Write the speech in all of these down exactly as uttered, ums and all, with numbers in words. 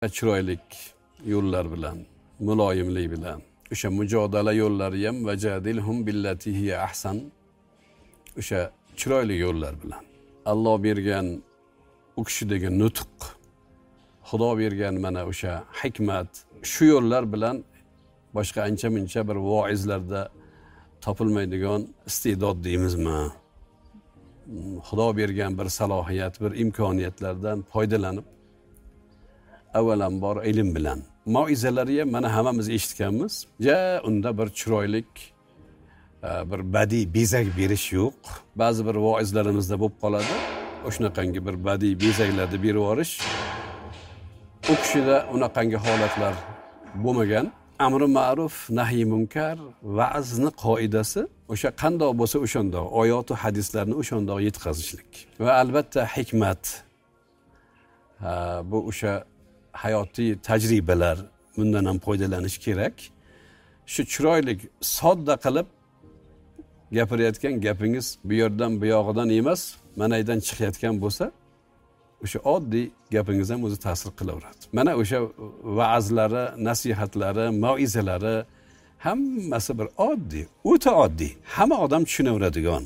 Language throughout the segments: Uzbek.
chiroylik yo'llar bilan, muloyimlik bilan, o'sha mujodala yo'llari ham vajadilhum billati hiya ahsan, o'sha chiroyli yo'llar bilan. Alloh bergan u kishidagi nutq, Xudo bergan mana o'sha hikmat, shu yo'llar bilan boshqa ancha-muncha bir voizlarda topilmaydigan iste'dod deymizmi? Xudo bergan bir salohiyat, bir imkoniyatlardan foydalanib avvalambor ilm bilan. Mauizalari ham mana hammamiz eshitganmiz. Ja, unda bir chiroylik, bir badiiy bezak berish yo'q. Ba'zi bir voizlarimizda bo'lib qoladi. O'shunaqangi bir badiiy bezaklarni berib yorish. U kishida unaqangi holatlar bo'lmagan. Amri ma'ruf, nahiy munkar, va'zni qoidasi o'sha qandoq bo'lsa o'shandoq, oyat va hadislarni o'shandoq yetkazishlik. Va albatta hikmat. Bu o'sha hayotiy tajribalar, bundan ham foydalanish kerak. Shu chiroylik, sodda qilib gapirayotgan gapingiz bu yerdan bu yog'idan emas, manaydan chiqayotgan bo'lsa, o'sha oddiy gapingiz ham o'zi ta'sir qilaveradi. Mana o'sha va'zlari, nasihatlari, mauizalari hammasi bir oddiy, o'ta oddiy, hamma odam tushunaveradigan.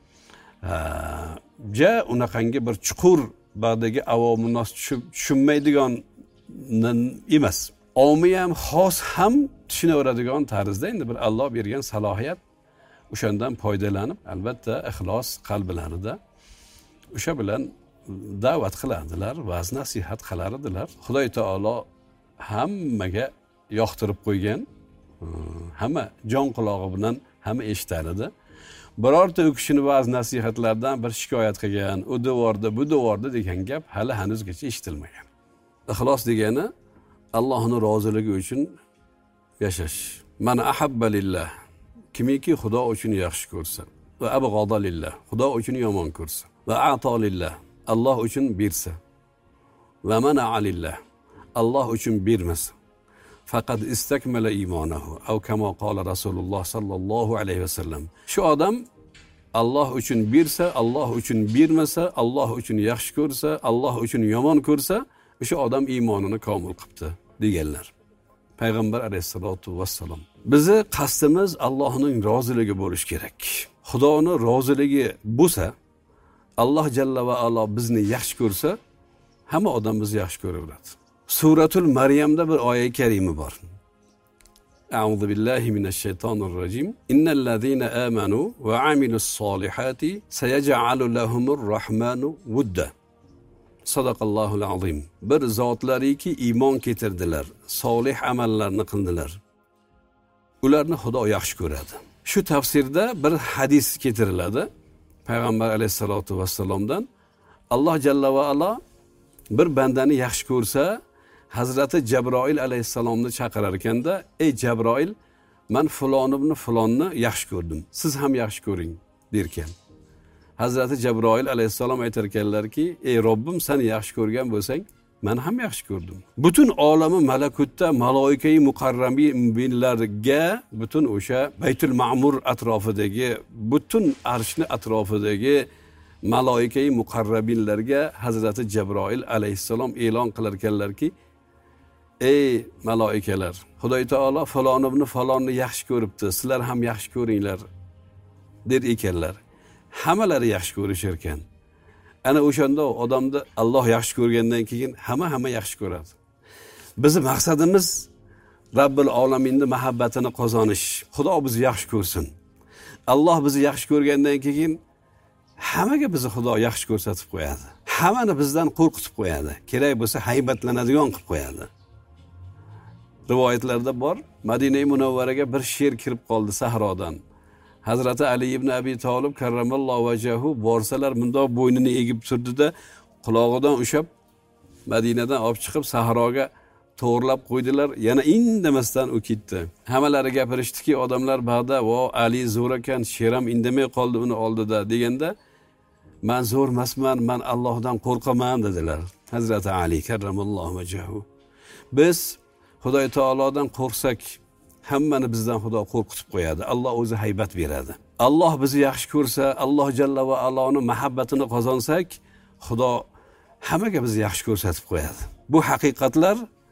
Ja unaqangi bir chuqur ba'dagi avomin nos tushunmaydigan emas. Omi ham, xos ham tushunaveradigan tarzda endi bir Alloh bergan salohiyat, o'shandan foydalanib, albatta ixlos qalblarida o'sha bilan da'vat qiladilar, va'z nasihat qilar edilar. Xudoy taolo hammaga yoqtirib qo'ygan, hamma jon qulog'i bilan hamma eshitar edi. Birorta u kishini va'z nasihatlardan bir shikoyat qilgan, u devorda, bu devorda degan gap hali hanuzgacha eshitilmagan. Ixlos degani Allohning roziligi uchun yashash. Man ahabba lillah, kimiki Xudo uchun yaxshi ko'rsa, va abg'ada lillah, Xudo uchun yomon ko'rsa, va a'to lillah, Alloh uchun bersa, va mana'a lillah, Alloh uchun bermasa, faqat istakmala iymonahu, aw kama qala Rasululloh sallallohu alayhi vasallam. Shu odam Alloh uchun bersa, Alloh uchun bermasa, Alloh uchun yaxshi ko'rsa, Alloh uchun yomon ko'rsa, o'sha odam iymonini komil qilibdi deganlar. Payg'ambar alayhisolatu vassalom. Bizi qasdimiz Allohning roziligi bo'lish kerak. Xudoning roziligi bo'lsa, Alloh jalla va alo bizni yaxshi ko'rsa, hamma odam bizni yaxshi ko'raveradi. Suratul Maryamda bir oyat karima bor. A'udhu billahi minash shaytonir rojim. Innal ladzina amanu va amilus solihati sayaj'alu lahumur rahmanu wudda. Sadaqallohul azim. Bir zotlariki iymon keltirdilar, solih amallarni qildilar. Ularni Xudo yaxshi ko'radi. Shu tafsirda bir hadis keltiriladi. Payg'ambar alayhisolatu vassalomdan Alloh jalla va alo bir bandani yaxshi ko'rsa, Hazrati Jabroil alayhissalomni chaqirar ekanda, "Ey Jabroil, men falon ibn falonni yaxshi ko'rdim. Siz ham yaxshi ko'ring" derkan. Hazrati Jabroil alayhissalom aytar ekanlarki, "Ey Robbim, sen yaxshi ko'rgan bo'lsang, men ham yaxshi ko'rdim." Butun olami malakutda maloikai muqarrabinlarga, butun o'sha Baytul Ma'mur atrofidagi, butun arshni atrofidagi maloikai muqarrabinlarga Hazrati Jabroil alayhissalom e'lon qilar ekanlarki, "Ey maloikalar, Xudoy taolo falon ibn falonni yaxshi ko'ribdi, sizlar ham yaxshi ko'ringlar" der ekanlar. Hammalari yaxshi ko'rishar ekan. Ana o'shanda odamni Alloh yaxshi ko'rgandan keyin hamma hamma yaxshi ko'radi. Bizning maqsadimiz Robbil olaminning muhabbatini qozonish. Xudo bizni yaxshi ko'rsin. Alloh bizni yaxshi ko'rgandan keyin hammaga bizni Xudo yaxshi ko'rsatib qo'yadi. Hammani bizdan qo'rqitib qo'yadi. Kerak bo'lsa haybatlanadigan qilib qo'yadi. Rivoyatlarda bor, Madina Munawvaraga bir sher kirib qoldi sahrodan. Hazrati Ali ibn Abi Talib karramallohu vajhahu borsalar bundoq bo'ynini egib turdi-da, qulog'idan ushab Madinadan olib chiqib sahroga to'g'rilab qo'ydilar. Yana indamasdan u ketdi. Hammalari gapirishdiki, odamlar ba'da "Vo, Ali zo'r ekan, sheram indamay qoldi uni oldida" deganda, "Men zo'r emasman, men Allohdan qo'rqaman" dedilar. Hazrati Ali karramallohu vajhahu. Biz Xudoy taolodan qo'rqsak, hammani bizdan Xudo qo'rqitib qo'yadi. Alloh o'zi haybat beradi. Alloh bizni yaxshi ko'rsa, Alloh jalla va aloning muhabbatini qozonsak, Xudo hammaga bizni yaxshi ko'rsatib qo'yadi. Bu haqiqatlar